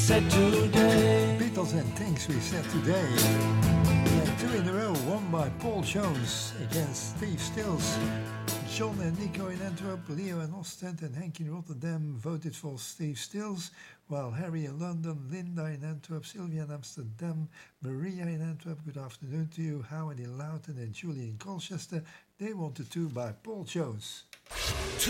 said today. Beatles and Things We Said Today. And two in a row, one by Paul Jones against Steve Stills. John and Nico in Antwerp, Leo in Ostend and Henk in Rotterdam voted for Steve Stills, while Harry in London, Linda in Antwerp, Sylvia in Amsterdam, Maria in Antwerp, good afternoon to you, Howard in Loughton and Julie in Colchester, they wanted to by Paul Jones.